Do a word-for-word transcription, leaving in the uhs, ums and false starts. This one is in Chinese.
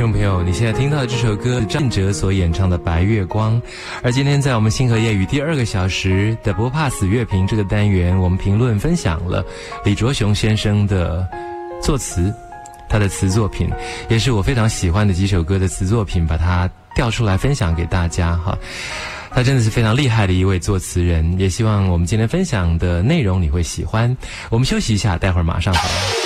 众朋友，你现在听到的这首歌，张哲所演唱的《白月光》。而今天在我们星河夜语第二个小时的不怕死乐评这个单元，我们评论分享了李卓雄先生的作词，他的词作品也是我非常喜欢的几首歌的词作品，把它调出来分享给大家哈。他真的是非常厉害的一位作词人，也希望我们今天分享的内容你会喜欢。我们休息一下，待会儿马上回来。